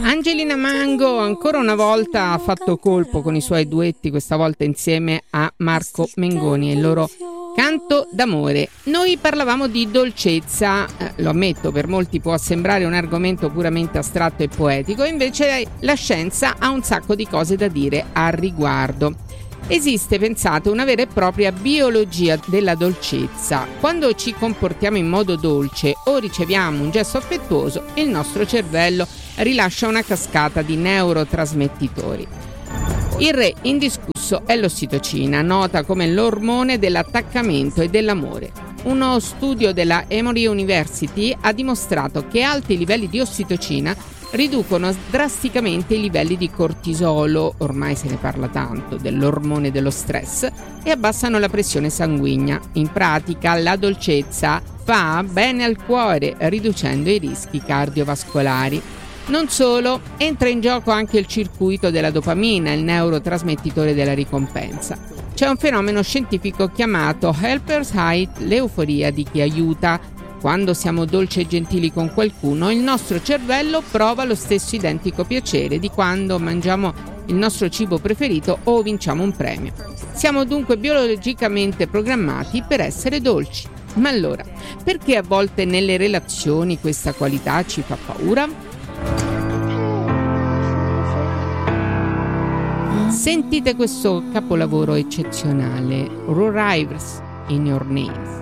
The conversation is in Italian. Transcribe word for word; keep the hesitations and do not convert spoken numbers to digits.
Angelina Mango ancora una volta ha fatto colpo con i suoi duetti, questa volta insieme a Marco Mengoni e il loro Canto d'amore. Noi parlavamo di dolcezza, eh, lo ammetto, per molti può sembrare un argomento puramente astratto e poetico, invece la scienza ha un sacco di cose da dire al riguardo. Esiste, pensate, una vera e propria biologia della dolcezza. Quando ci comportiamo in modo dolce o riceviamo un gesto affettuoso, il nostro cervello rilascia una cascata di neurotrasmettitori. Il re indiscusso è l'ossitocina, nota come l'ormone dell'attaccamento e dell'amore. Uno studio della Emory University ha dimostrato che alti livelli di ossitocina riducono drasticamente i livelli di cortisolo, ormai se ne parla tanto, dell'ormone dello stress, e abbassano la pressione sanguigna. In pratica la dolcezza fa bene al cuore, riducendo i rischi cardiovascolari. Non solo, entra in gioco anche il circuito della dopamina, il neurotrasmettitore della ricompensa. C'è un fenomeno scientifico chiamato Helper's High, l'euforia di chi aiuta. Quando siamo dolci e gentili con qualcuno, il nostro cervello prova lo stesso identico piacere di quando mangiamo il nostro cibo preferito o vinciamo un premio. Siamo dunque biologicamente programmati per essere dolci. Ma allora, perché a volte nelle relazioni questa qualità ci fa paura? Sentite questo capolavoro eccezionale, Rivers in Your Name.